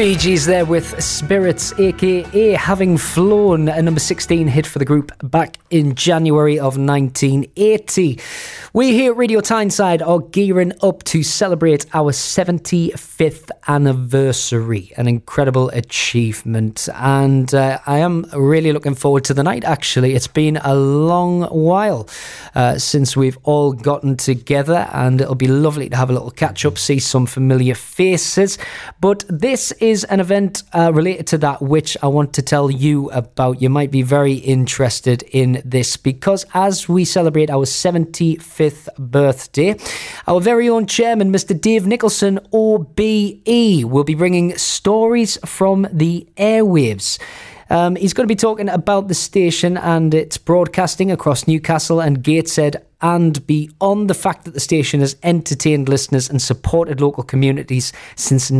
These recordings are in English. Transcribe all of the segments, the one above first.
Bee Gees there with Spirits, aka Having Flown, a number 16 hit for the group back in January of 1980. We here at Radio Tyneside are gearing up to celebrate our 75th anniversary, an incredible achievement, and I am really looking forward to the night. Actually, it's been a long while since we've all gotten together, and it'll be lovely to have a little catch up, see some familiar faces. But this is an event related to that which I want to tell you about. You might be very interested in this, because as we celebrate our 75th birthday, our very own chairman, Mr. Dave Nicholson, OBE, will be bringing stories from the airwaves. He's going to be talking about the station and its broadcasting across Newcastle and Gateshead, and beyond, the fact that the station has entertained listeners and supported local communities since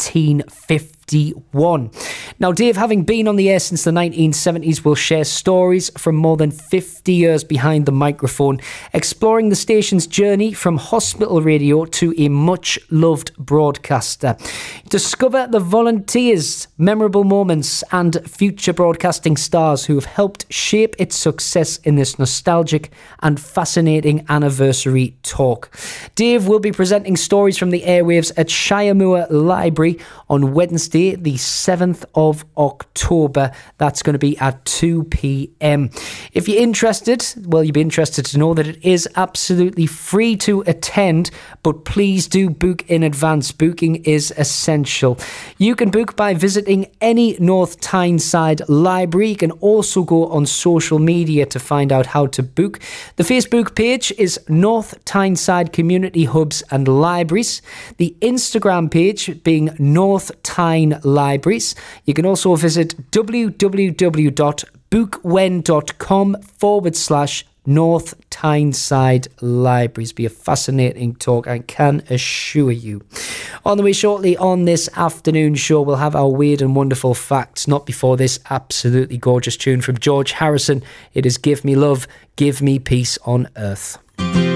1951. Now, Dave, having been on the air since the 1970s, will share stories from more than 50 years behind the microphone, exploring the station's journey from hospital radio to a much-loved broadcaster. Discover the volunteers, memorable moments, and future broadcasting stars who have helped shape its success in this nostalgic and fascinating anniversary talk. Dave will be presenting stories from the airwaves at Shiremoor Library on Wednesday, the 7th of October. That's going to be at 2 p.m. If you're interested, well, you'll be interested to know that it is absolutely free to attend, but please do book in advance. Booking is essential. You can book by visiting any North Tyneside library. You can also go on social media to find out how to book. The Facebook page is North Tyneside Community Hubs and Libraries. The Instagram page being North Tyne Libraries. You can also visit www.bookwhen.com/North Tyneside Libraries. Be a fascinating talk, I can assure you. On the way shortly on this afternoon show, we'll have our weird and wonderful facts. Not before this absolutely gorgeous tune from George Harrison. It is Give Me Love, Give Me Peace on Earth.